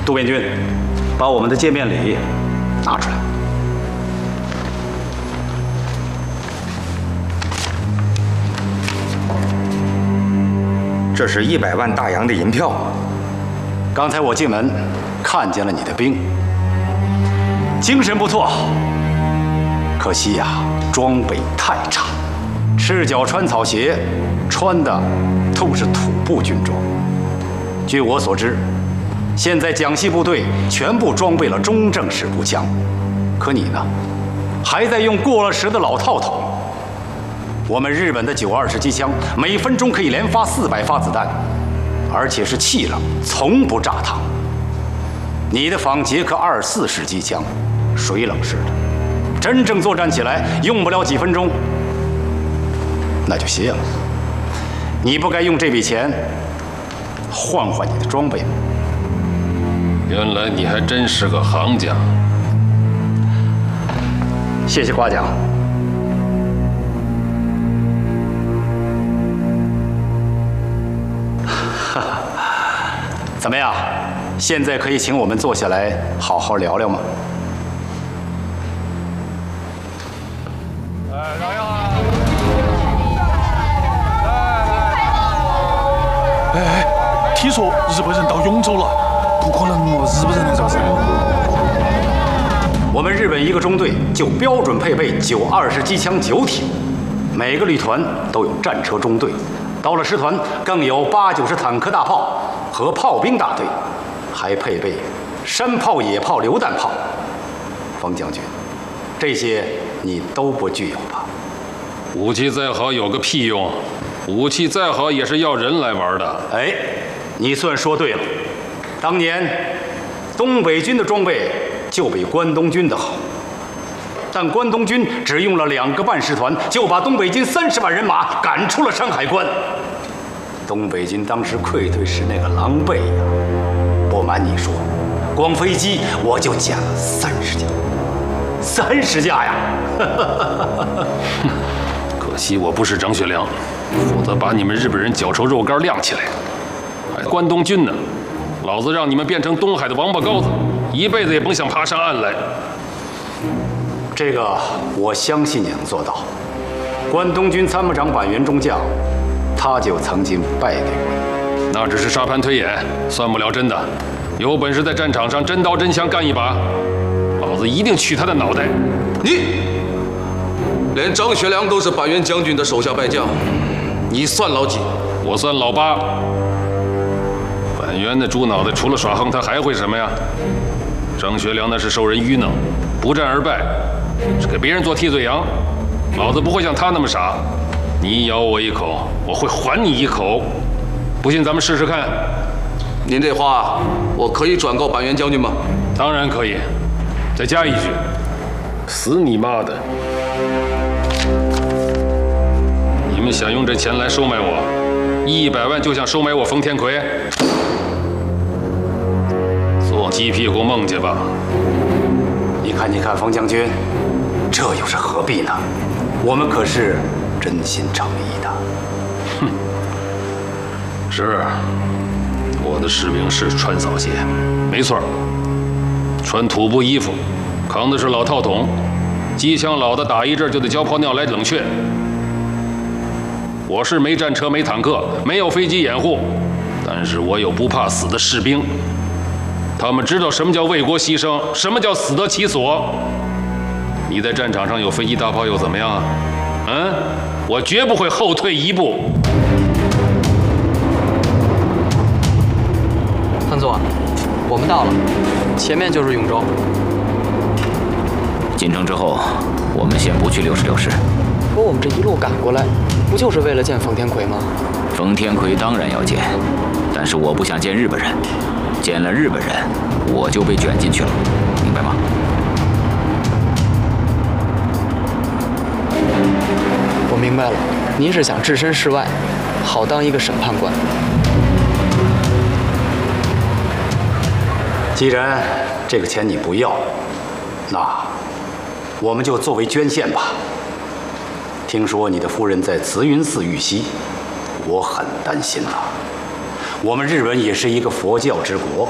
渡边君，把我们的见面礼拿出来。 这是100万大洋的银票。 刚才我进门看见了你的兵，精神不错，可惜呀，装备太差，赤脚穿草鞋，穿的都是土部军装。据我所知，现在蒋系部队全部装备了中正式步枪，可你呢，还在用过了时的老套筒。我们日本的920机枪每分钟可以连发400发子弹，而且是气冷，从不炸膛。你的仿捷克24式机枪，水冷式的，真正作战起来用不了几分钟，那就歇了。你不该用这笔钱换换你的装备吗？ 原来你还真是个行家。 谢谢夸奖。怎么样？现在可以请我们坐下来好好聊聊吗？ 听说日本人到永州了，不可能日本人来找噻。 我们日本一个中队就标准配备920机枪9挺，每个旅团都有战车中队，到了师团更有8、90坦克大炮和炮兵大队，还配备山炮、野炮、榴弹炮。冯将军，这些你都不具有吧？ 武器再好有个屁用，武器再好也是要人来玩的。 哎，你算说对了。当年东北军的装备就比关东军的好，但关东军只用了2个半师团，就把东北军30万人马赶出了山海关。东北军当时溃退时那个狼狈呀！不瞒你说，光飞机我就捡了30架呀！ 可惜我不是张学良，否则把你们日本人脚臭肉干亮起来。还关东军呢，老子让你们变成东海的王八羔子，一辈子也甭想爬上岸来。 这个我相信你能做到。关东军参谋长板垣中将，他就曾经败给过你。 那只是沙盘推演，算不了真的。有本事在战场上真刀真枪干一把，老子一定取他的脑袋。 你连张学良都是板垣将军的手下败将，你算老几？ 我算老8。板垣的猪脑袋除了耍横，他还会什么呀？张学良那是受人愚弄，不战而败，是给别人做替罪羊。老子不会像他那么傻，你咬我一口，我会还你一口。不信咱们试试看。 您这话我可以转告板垣将军吗？ 当然可以，再加一句：死你妈的！你们想用这钱来收买我，100万就想收买我冯天奎？做鸡屁股梦去吧！ 你看，冯将军，这又是何必呢？我们可是真心诚意的。 哼，是，我的士兵是穿草鞋，没错，穿土布衣服，扛的是老套筒，机枪老的打一阵就得浇泡尿来冷却。我是没战车、没坦克、没有飞机掩护，但是我有不怕死的士兵。他们知道什么叫为国牺牲，什么叫死得其所。你在战场上有飞机大炮又怎么样啊？我绝不会后退一步。 范总，我们到了，前面就是永州。 进城之后，我们先不去66师。 可我们这一路赶过来，不就是为了见冯天奎吗？ 冯天奎当然要见，但是我不想见日本人，见了日本人，我就被卷进去了，明白吗？ 我明白了，您是想置身事外，好当一个审判官。 既然这个钱你不要，那我们就作为捐献吧。听说你的夫人在慈云寺遇袭，我很担心呐。我们日本也是一个佛教之国，